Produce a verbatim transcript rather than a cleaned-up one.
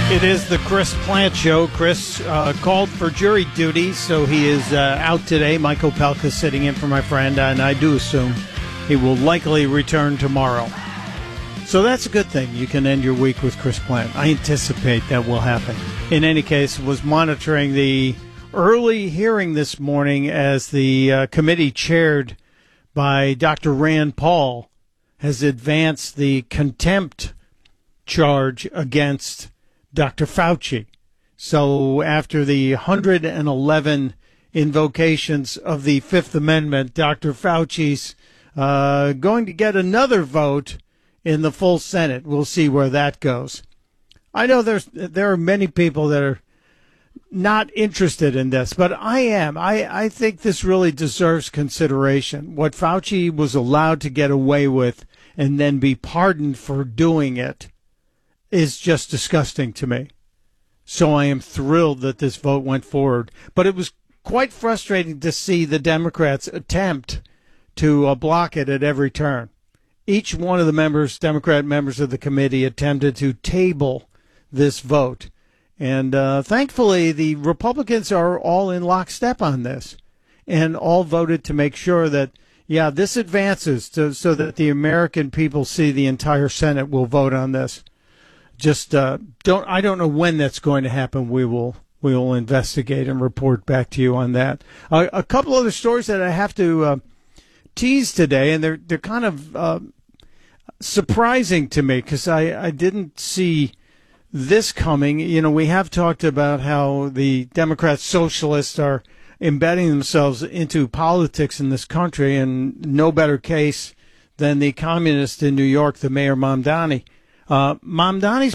It is the Chris Plant Show. Chris uh, called for jury duty, so he is uh, out today. Michael Pelka sitting in for my friend, and I do assume he will likely return tomorrow. So that's a good thing. You can end your week with Chris Plant. I anticipate that will happen. In any case, was monitoring the early hearing this morning as the uh, committee chaired by Doctor Rand Paul has advanced the contempt charge against Doctor Fauci. So after the one hundred eleven invocations of the Fifth Amendment, Doctor Fauci's uh, going to get another vote in the full Senate. We'll see where that goes. I know there's there are many people that are not interested in this, but I am. I, I think this really deserves consideration. What Fauci was allowed to get away with and then be pardoned for doing it is just disgusting to me. So I am thrilled that this vote went forward. But it was quite frustrating to see the Democrats attempt to uh, block it at every turn. Each one of the members, Democrat members of the committee, attempted to table this vote. And uh, thankfully, the Republicans are all in lockstep on this and all voted to make sure that, yeah, this advances to, so that the American people see the entire Senate will vote on this. Just uh, don't. I don't know when that's going to happen. We will. We will investigate and report back to you on that. Uh, a couple other stories that I have to uh, tease today, and they're they're kind of uh, surprising to me because I, I didn't see this coming. You know, we have talked about how the Democrat socialists are embedding themselves into politics in this country, and no better case than the communist in New York, the Mayor Mamdani. Uh, Mamdani's